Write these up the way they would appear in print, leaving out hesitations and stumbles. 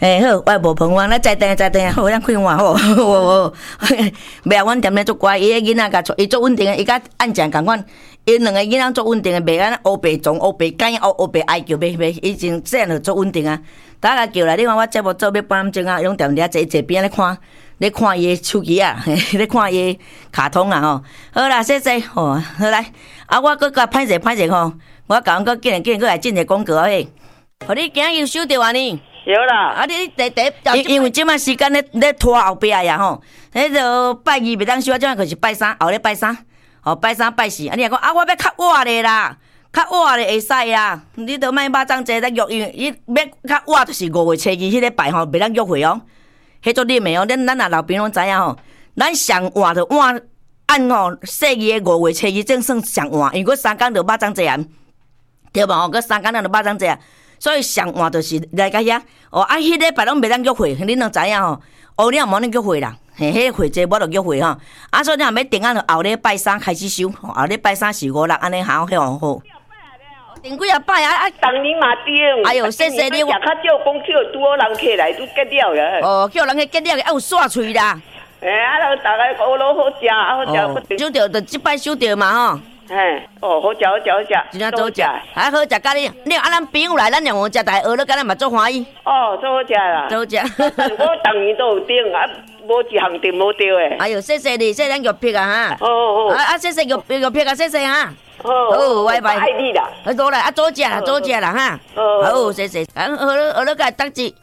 好，我无碰我，咱再等，好，咱开换好。袂啊，阮踮咧足乖，伊个囡仔甲伊足稳定个，伊甲按正共款，伊两个囡仔足稳定个，袂安乌白撞、乌白干、乌白哀叫，袂，以前细汉就足稳定啊。大家叫来，你看我节目做要半点钟啊，用踮遐坐边咧看伊个手机啊，咧看伊卡通啊吼。好啦，谢谢吼，好来，啊我搁甲歹势吼，我甲阮搁竟然搁来进个广告嘿，互你今日有收到啊呢？ 有啦， 啊！你因为即马时间咧拖后壁呀吼，迄就拜二袂当收，即马就是拜三，后日拜三，拜三拜四。啊，你若讲啊，我要较晚咧啦，较晚咧会使啦。你都莫肉粽节咧约，因为伊要较晚就是5月初2迄礼拜吼，袂当约会哦。迄做啉的哦，咱若老朋友拢知影吼，咱上晚就晚按吼细二的5月初2，正算上晚，因为3天就肉粽节啊，对吧？吼，佮3天咱就肉粽节啊。所以上晚就是来到遐，迄礼拜拢袂当约会，恁拢知影吼。后日无能约会啦，迄会节我就约会吼。所以你若要定就后礼拜三开始收，后礼拜三4、5、6安尼好，好。订几啊摆啊！ 当年嘛订。 哎哟，谢谢你。 食较少，讲叫拄好人客来都结了了。 叫人去结了，有煞喙啦。 大家好老好食，好食。 收着就即摆收着嘛吼。 好食， 真正好食，还好食甲你。你咱朋友来，咱用食，大家学了，甲咱嘛足欢喜。 最好食啦。 最好食。 我当年都有订，无一项订无到诶。 哎哟，谢谢你，谢谢咱玉碧啊哈。 好。 谢谢玉碧啊，谢谢哈。 好， 拜拜。 爱你啦。 好啦，早食啦哈。好，谢谢。学了甲搭子。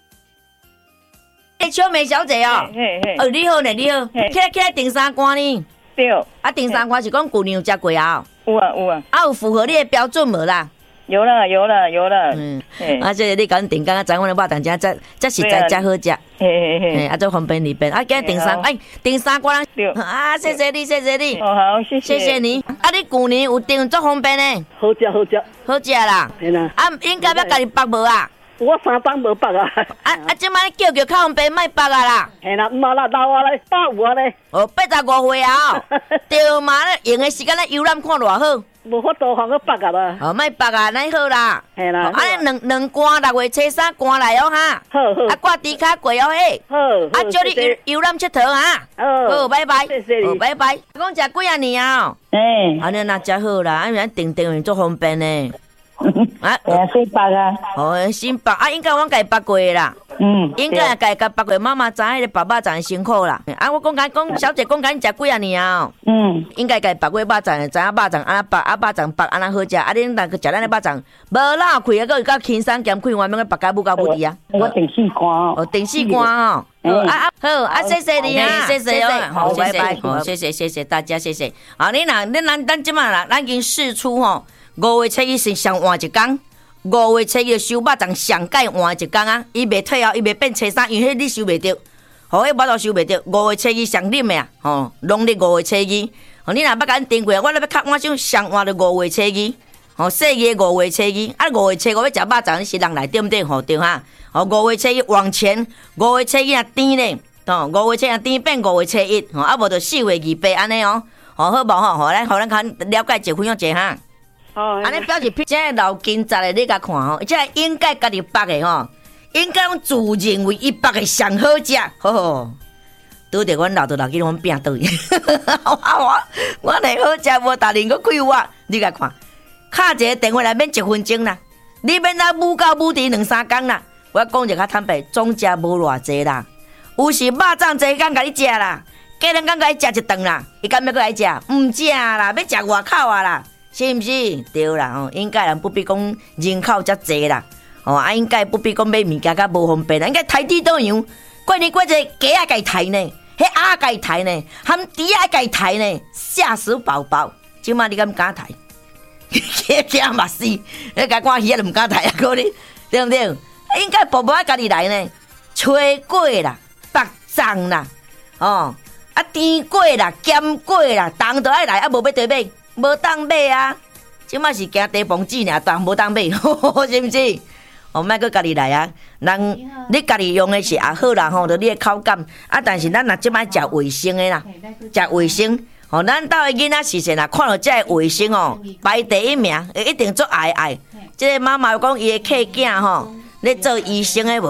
秋梅小姐哦。你好呢，你好。起来订三关呢？ 对。 订三关是讲旧年有食过啊？ 有啊。 有符合你的标准无啦？ 有了。 这个你讲订刚刚咱阮的肉粽这实在真好食。做方便利便。今日订三关。谢谢你。 好， 谢谢你。你旧年有订足方便呢？ 好食啦。应该要家己绑无啊？ 我3档无绑啊！ 即摆叫较方便，莫绑啊啦！ 嘿啦，毋啊啦，老啊咧，85啊咧。 85岁啊！对嘛咧，用的时间咧游览看偌好。 无法度通去绑啊啦。 莫绑啊，那好啦。 嘿啦。 两关6月初3关来哦哈。 好。 挂猪脚过哦嘿。 好。 祝你游览佚佗哈。好，拜拜。 谢谢你。 拜拜。讲食几啊年啊？安尼那真好啦，安尼订做方便呢。 新绑啊！ 新绑应该我家绑过啦。应该家绑过，妈妈知迄个爸爸真辛苦啦。我讲小姐讲食几啊年啊？应该家绑过肉粽，知影肉粽安绑，肉粽绑安那好食。恁若去食咱的肉粽，无老开啊，佮轻松兼开，我免绑到母底啊。 我订4关哦。 订4关哦。好，谢谢你啊，谢谢哦，好，拜拜，谢谢大家，谢谢。咱即马啦，咱已经试出吼。5月初1是上晚一天，5月初1收肉粽上盖晚一天啊！伊袂退后，伊袂变初3，因为迄你收袂着，迄我都收袂着。5月初1上啉的啊，农历5月初2，你若要甲咱订过，我咧要较晚想上晚就5月初2，细个5月初2，5月初5要食肉粽，你是人来对毋对？对哈，5月初1往前，5月初1啊甜咧，5月初1甜变5月初1，无就4月28安尼哦，好无吼？咱看了解一分享者哈。安尼表示这老金杂的你甲看吼，这应该家己绑的吼，应该拢自认为伊绑的上好食，吼。拄着阮老豆老囡阮拼倒去，我嚟好食无大人个开我，你甲看，敲一个电话来免1分钟啦，你免那母到母地2、3天啦。我讲一较坦白，总食无偌济啦，有时肉粽济天甲你食啦，过两天甲你食一顿啦，伊敢要过来食？毋食啦，要食外口啊啦。是毋是？对啦，应该人不必讲人口遮济啦，应该不必讲买物件较无方便啦，应该抬地倒样，过年过节鸡啊该抬呢，迄鸭该抬呢，含猪啊该抬呢，吓死宝宝！即马你敢敢抬？惊嘛死！你甲看鱼啊，就毋敢抬啊，可能对毋对？应该婆婆家己来呢，吹粿啦，白粽啦，甜粿啦，咸粿啦，当都爱来，无要对买。无当买啊！即马是惊地方纸尔，当无当买，是毋是？莫搁家己来啊！你家己用的是也好啦吼，就你的口感但是咱若即摆食卫生的啦，食卫生咱兜的囡仔是谁啦？看到这卫生排第1名，一定足爱。即个妈妈讲伊的客囝咧做医生的无？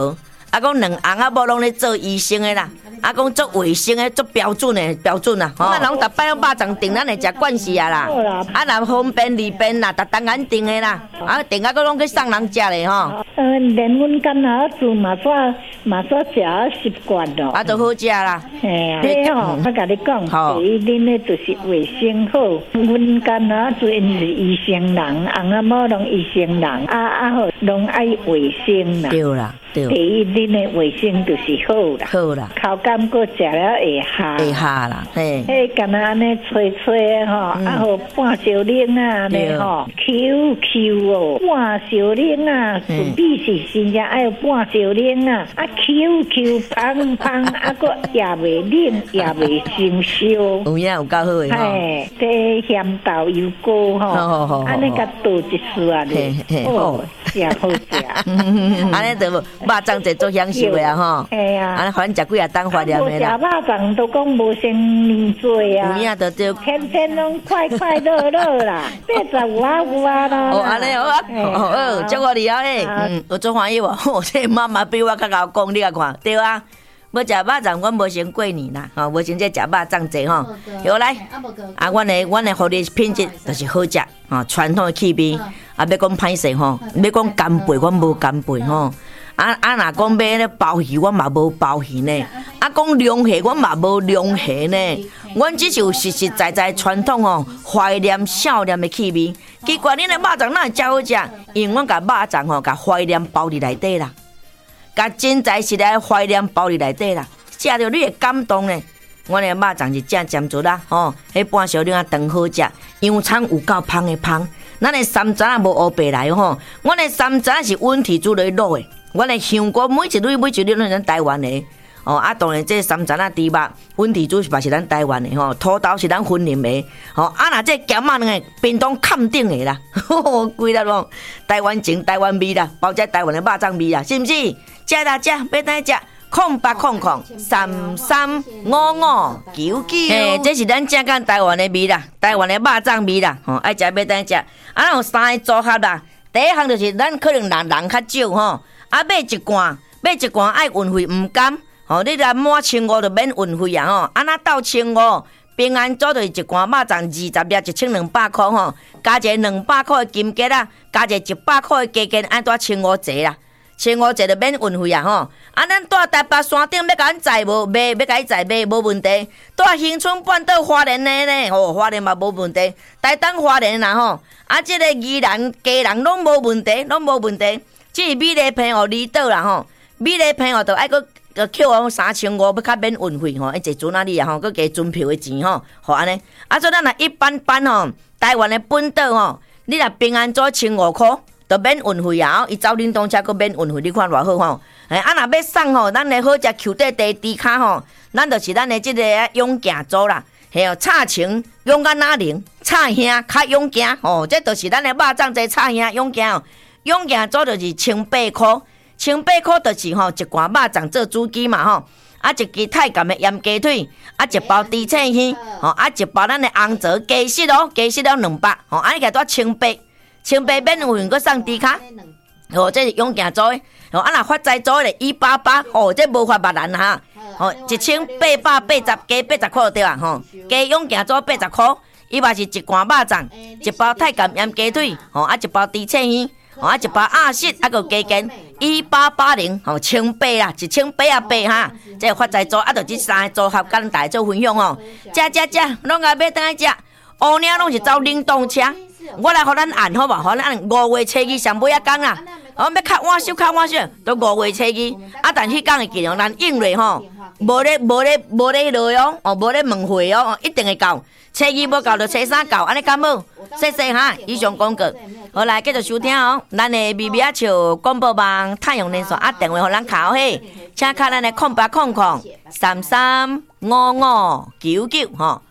啊，讲两翁仔某拢咧做医生的啦，啊，讲做卫生的，做标准啦，吼，咱拢逐摆拢肉粽订咱会食惯势啊啦，啊，若方便利便啦，逐当眼订的啦，啊，订啊，佫拢去送人食咧吼。 连阮干哪做嘛煞食习惯咯， 啊，都好食啦。 嘿啊，我甲你讲，第一恁咧就是卫生好，阮干哪做因是医生人，翁仔某拢医生人，好，拢爱卫生啦。 对啦。第一，恁的卫生就是好啦， 好啦， 口感个食了会下啦，嘿， 迄干那安尼吹吹吼，好半小冷啊，安尼吼，Q 哦，半小冷啊，准备是真正爱有半小冷啊，Q 芳，个也袂冷，也袂生烧， 有影有够好诶吼， 嘿，这咸豆油膏吼，安尼甲倒一丝啊咧，哦，食好食， 安尼就。肉粽侪做享受的啊吼， 系啊， 安尼反正食几啊顿怀念的啦。 食肉粽都讲无先年做啊， 有影就对， 天天拢快乐啦，80有啊啦。 哦，安尼哦，祝我厉害诶，有做欢喜无？这妈妈比我较贤讲，你啊看，对啊。要食肉粽，阮无先过年啦，吼，无先这食肉粽济吼。有来，啊，阮的福利品质就是好食，吼，传统的气味，啊，要讲歹势吼，要讲干贝，阮无干贝吼。若讲买咧鲍鱼，阮嘛无鲍鱼呢。啊，讲龙虾，阮嘛无龙虾呢。阮只是有实实在在传统吼，怀念少年的气味。奇怪，恁的肉粽哪会遮好食？因为阮甲肉粽吼，甲怀念包伫内底啦。甲真材实料怀念包伫内底啦，食着你会感动呢。阮的肉粽是正尖做啦，吼，迄半小冷啊长好食，洋葱有够芳的芳。咱的三层也无乌白来吼，阮的三层是温体煮来卤的，阮的香菇每一粒拢是咱台湾的。哦，啊，当然这三层啊猪肉，温体煮嘛是咱台湾的吼，土豆是咱云林的，吼，啊，若这咸啊两个冰冻砍顶的啦，规粒拢台湾情台湾味啦，包只台湾的肉粽味啦，是毋是？食啦食，要当食0800335599，嘿，这是咱正港台湾的味啦，台湾的肉粽味啦，吼，爱食要当食。啊，有三个组合啦，第一项就是咱可能人较少吼，啊，买一罐爱运费毋甘，吼，你若满1500就免运费啊吼，啊，那到1500。平安组就是一罐肉粽20粒，1200块吼，加一个200块的金桔啦，加一个100块的加减，按多1500节啦。1500就免运费啊吼！啊，咱住台北山顶要甲咱载无卖，要甲伊载卖无问题。住恒春半岛花莲的呢，吼花莲嘛无问题。台东花莲啦吼，啊，这个宜兰嘉南拢无问题，拢无问题。只是美丽平湖离岛啦吼，美丽平湖就爱个扣我3500，要较免运费吼，一坐哪里啊吼，佮加准票的钱吼，吼安尼。啊，所以咱若一般般吼，台湾的本岛吼，你若平安组1500块。就免运费啊！伊走恁动车佫免运费，你看偌好吼！啊，若要送吼，咱的好食虯底地猪脚吼，咱就是咱的即个勇行组啦，嘿哦，炒青勇敢哪能，炒兄较勇行吼，这就是咱的肉粽在炒兄勇行哦。勇行组就是1800块，1800块就是吼一罐肉粽做主机嘛吼，啊一支太监的盐鸡腿，啊一包猪翅鱼，吼啊一包咱的红枣鸡翅咯200，吼安尼个多1800免运费，佮送猪脚，哦，这是勇行组的，哦，啊若发财组的188，哦，这无法别人哈，哦，1880加80块就对啊，吼，加勇行组80块，伊嘛是一罐肉粽，一包太监盐鸡腿，哦，啊一包猪翅鱼，哦，啊一包鸭舌，啊佮加减1880，哦，1800啦，1880哈，这发财组啊，就这三个组合跟大家做分享哦，食，拢爱要当来食，乌领拢是走冷冻车。我来互咱按好无？互咱按5月初2上尾一天啦。我要较晚收，都5月初2。啊，但迄天会尽量咱应落吼，无咧落哦，哦，无咧问会哦，一定会到。初2无到就初3到，安尼敢好？谢谢哈，以上广告。好来继续收听哦，咱的微微啊笑广播网太阳连线啊，电话互咱敲嘿，请敲咱的0800335599吼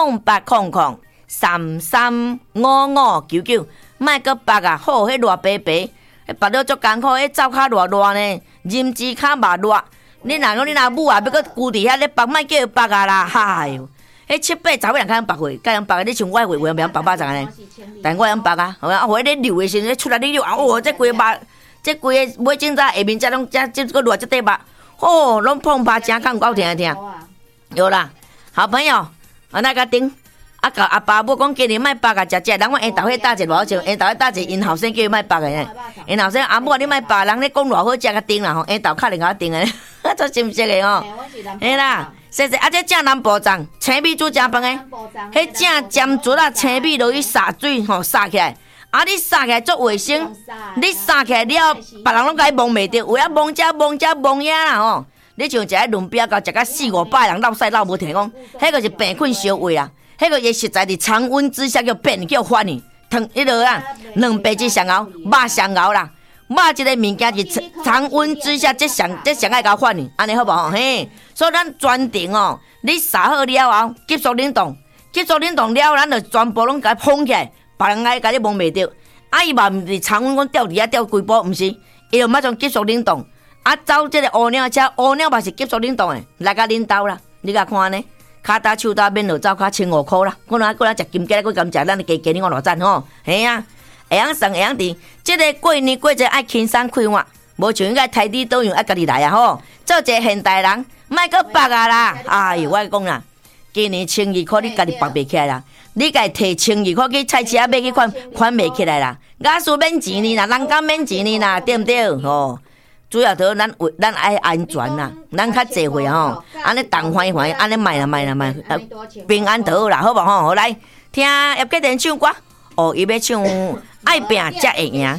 ，0800335599，莫个白啊，好，迄热白白，迄白了足艰苦，迄走较热呢，任志较肉热。你若母啊，要搁固伫遐咧白，莫叫伊白啊啦，嗨哟！迄7、8、10人通白会，甲人白，你像我话袂晓白肉粽呢？但我会晓白啊，好啊，我咧溜的时阵出来你溜啊，哦，这规肉这规个买今早下面才拢这个热这块肉，哦，拢碰怕真看够听听。有啦，好朋友，那个顶。甲阿爸母讲，今日莫扒甲食，人我下昼迄搭一偌好笑，下昼迄搭一因后生叫伊莫扒个呢，因后生阿母你莫扒，人咧讲偌好食甲顶啦吼，下昼敲甲顶个，做真唔识个吼，嘿啦，谢谢，这正南部粽，青米煮正饭诶，迄正尖竹啊，青米落去洒水吼，洒起来，你洒起来做卫生，你洒起来了，别人拢甲伊摸袂着，有影摸影啦吼，你像一个轮标到食甲4、5百人落屎落无停讲，迄个是病菌烧胃啦。迄个也实在是常温之下叫变叫翻去，烫迄落啊，两白子上熬，肉上熬啦，肉这个物件是常温之下，这上爱甲翻去，安尼好无吼？嘿，所以咱专程哦，你杀好了后，急速冷冻了，咱就全部拢甲封起来，别人爱甲你摸袂着。伊嘛毋是常温讲吊伫遐吊规波，毋是，伊就马上急速冷冻。走这个乌鸟车，乌鸟嘛是急速冷冻的，来甲恁兜啦，你甲看呢？骹搭手搭免落走卡1,500块啦，我来食金鸡，我敢食，咱的加你看偌赞吼，嘿啊，会晓送会晓伫，这个过年过节爱轻松快活，无像应该台底倒样爱家己来啊吼，做一个现代人，莫搁绑啊啦，哎呦，我讲啦，今年1,200块你家己绑袂起来啦，你家摕1,200块去菜市仔买去款袂起来啦，雅士免钱呢啦，人家免钱呢啦，对不对？吼。主要就是咱爱安全啦，咱较济岁吼，安尼动欢，安尼卖啦，平安就好啦，好无吼？好来听叶启田唱歌，哦，伊要唱爱拼才会赢。